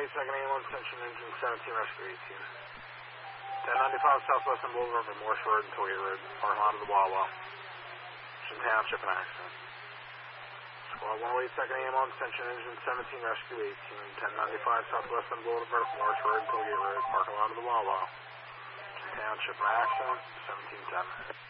22nd AM on Ascension Engine 17, Rescue 18. 1095 Southwestern Boulevard from Morse Road and Toyota Road, parking lot of the Wawa. Ocean Township, an accident. Squad 108 AM on Ascension Engine 17, Rescue 18. 1095 Southwestern Boulevard from Morse Road and Toyota Road, parking lot of the Wawa. Ocean Township, an accident, 1710.